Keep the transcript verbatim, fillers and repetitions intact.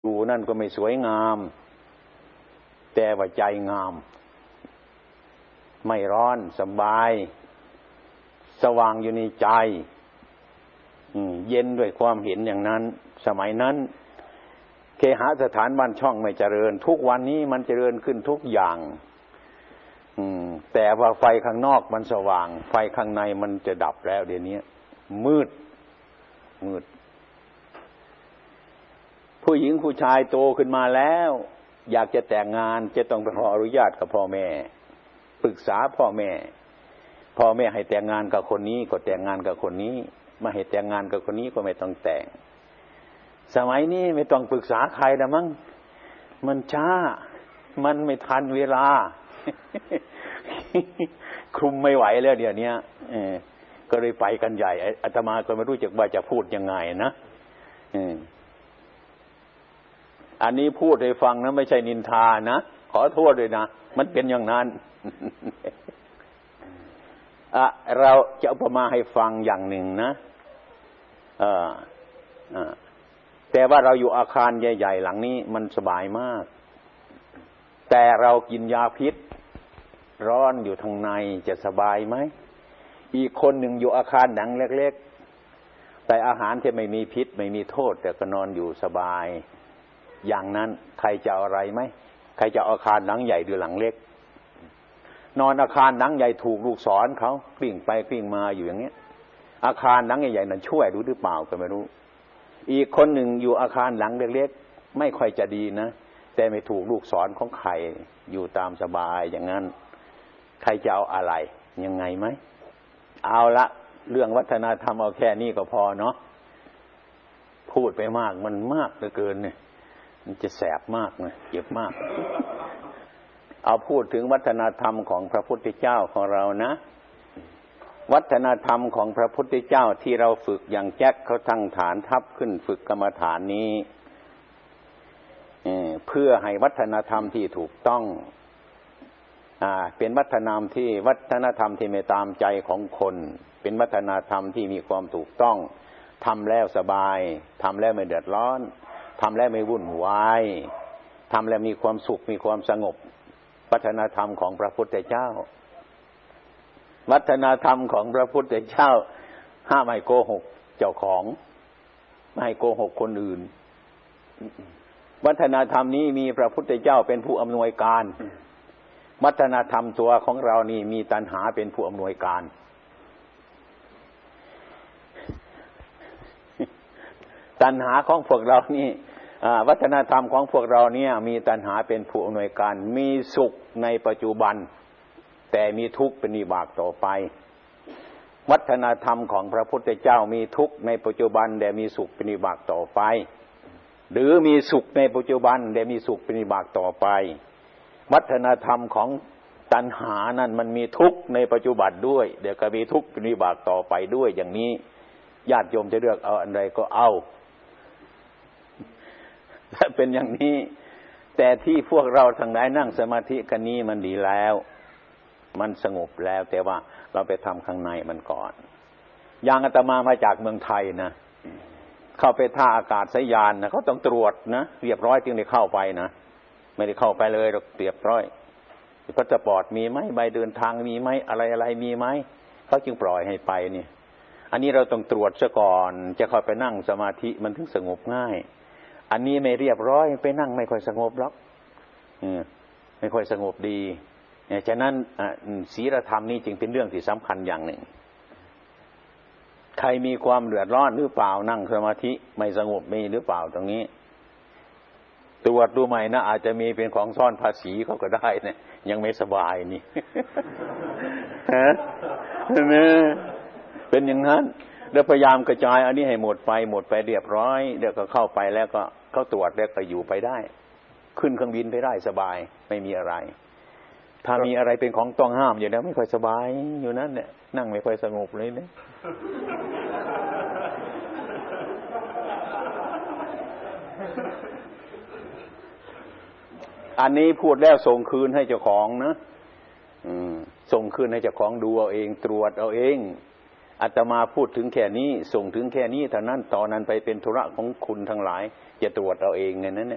ดูนั่นก็ไม่สวยงามแต่ว่าใจงามไม่ร้อนสบายสว่างอยู่ในใจเย็นด้วยความเห็นอย่างนั้นสมัยนั้นเคหสถานบ้านช่องไม่เจริญทุกวันนี้มันเจริญขึ้นทุกอย่างแต่ว่าไฟข้างนอกมันสว่างไฟข้างในมันจะดับแล้วเดี๋ยวนี้มืดมืดผู้หญิงผู้ชายโตขึ้นมาแล้วอยากจะแต่งงานจะต้องไปขออนุญาตกับพ่อแม่ปรึกษาพ่อแม่พ่อแม่ให้แต่งงานกับคนนี้ก็แต่งงานกับคนนี้ไม่ให้แต่งงานกับคนนี้ก็ไม่ต้องแต่งสมัยนี้ไม่ต้องปรึกษาใครแล้วมั้งมันช้ามันไม่ทันเวลา คุมไม่ไหวแล้วเดี๋ยวนี้ก็เลยไปกันใหญ่อาตมาก็ไม่รู้จักว่าจะพูดยังไงนะอันนี้พูดให้ฟังนะไม่ใช่นินทานะขอโทษด้วยนะมันเป็นอย่างนั้น อ่ะเราจะอุปมาให้ฟังอย่างหนึ่งนะเออเออแต่ว่าเราอยู่อาคารใหญ่ๆหลังนี้มันสบายมากแต่เรากินยาพิษร้อนอยู่ทางในจะสบายไหมอีกคนหนึ่งอยู่อาคารหลังเล็กๆแต่อาหารที่ไม่มีพิษไม่มีโทษแต่ก็นอนอยู่สบายอย่างนั้นใครจะเอาอะไรไหมใครจะเอาอาคารหลังใหญ่หรือหลังเล็กนอนอาคารหลังใหญ่ถูกลูกศรเขากลิ้งไปกลิ้งมาอยู่อย่างเงี้ยอาคารหลังใหญ่ๆนั้นช่วยรู้หรือเปล่าก็ไม่รู้อีกคนหนึ่งอยู่อาคารหลังเล็กๆไม่ค่อยจะดีนะแต่ไม่ถูกลูกศรของใครอยู่ตามสบายอย่างนั้นใครจะเอาอะไรยังไงไหมเอาละเรื่องวัฒนธรรมเอาแค่นี้ก็พอเนาะพูดไปมากมันมากเหลือเกินเนี่ยมันจะแสบมากนะเจ็บมากเอาพูดถึงวัฒนธรรมของพระพุทธเจ้าของเรานะวัฒนธรรมของพระพุทธเจ้าที่เราฝึกอย่างแจ็คเขาตั้งฐานทัพขึ้นฝึกกรรมฐานนี้เพื่อให้วัฒนธรรมที่ถูกต้องอ่าเป็นวัฒนธรรมที่วัฒนธรรมที่ไม่ตามใจของคนเป็นวัฒนธรรมที่มีความถูกต้องทำแล้วสบายทำแล้วไม่เดือดร้อนทำแล้วไม่วุ่นวายทำแล้วมีความสุขมีความสงบวัฒนธรรมของพระพุทธเจ้าวัฒนธรรมของพระพุทธเจ้าห้ามไม่โกหกเจ้าของไม่ให้โกหกคนอื่นวัฒนธรรมนี้มีพระพุทธเจ้าเป็นผู้อำนวยการวัฒนธรรมตัวของเรานี่มีตัณหาเป็นผู้อำนวยการตัณหาของพวกเรานี่วัฒนธรรมของพวกเราเนี่ยมีตัณหาเป็นผู้อำนวยการมีสุขในปัจจุบันแต่มีทุกข์เป็นวิบากต่อไปวัฒนธรรมของพระพุทธเจ้ามีทุกข์ในปัจจุบันแต่มีสุขเป็นวิบากต่อไปหรือมีสุขในปัจจุบันแต่มีสุขเป็นวิบากต่อไปวัฒนธรรมของตัณหานั้นมันมีทุกข์ในปัจจุบันด้วยเดี๋ยวก็มีทุกข์เป็นวิบากต่อไปด้วยอย่างนี้ญาติโยมจะเลือกเอาอันใดก็เอาถ้าเป็นอย่างนี้แต่ที่พวกเราทั้งหลายนั่งสมาธิกันนี้มันดีแล้วมันสงบแล้วแต่ว่าเราไปทำข้างในมันก่อนอย่างอาตมามาจากเมืองไทยนะเข้าไปท่าอากาศยานนะเขาต้องตรวจนะเรียบร้อยจึงได้เข้าไปนะไม่ได้เข้าไปเลยเราเรียบร้อยพาสปอร์ตมีไหมใบเดินทางมีไหมอะไรอะไรมีไหมเขาจึงปล่อยให้ไปนี่อันนี้เราต้องตรวจซะก่อนจะเข้าไปนั่งสมาธิมันถึงสงบง่ายอันนี้ไม่เรียบร้อยไปนั่งไม่ค่อยสงบหรอกไม่ค่อยสงบดีฉะนั้นศีลธรรมนี่จึงเป็นเรื่องที่สำคัญอย่างหนึ่งใครมีความเดือดร้อนหรือเปล่านั่งสมาธิไม่สงบมีหรือเปล่าตรงนี้ตรวจดูใหม่นะอาจจะมีเป็นของซ่อนภาษีเขาก็ได้นะยังไม่สบายนี่ฮะเป็นอย่างนั้นแล้วพยายามกระจายอันนี้ให้หมดไปหมดไปเรียบร้อยเดี๋ยวก็เข้าไปแล้วก็เขาตรวจแล้วก็อยู่ไปได้ขึ้นเครื่องบินไปได้สบายไม่มีอะไรถ้ามีอะไรเป็นของต้องห้ามอยู่แล้วไม่ค่อยสบายอยู่นั้นเนี่ยนั่งไม่ค่อยสงบเลยเนี่ยอันนี้พูดแล้วส่งคืนให้เจ้าของนะส่งคืนให้เจ้าของดูเอาเองตรวจเอาเองอาตมาพูดถึงแค่นี้ส่งถึงแค่นี้เท่านั้นตอนนั้นไปเป็นธุระของคุณทั้งหลายจะตรวจเอาเองไงนั้น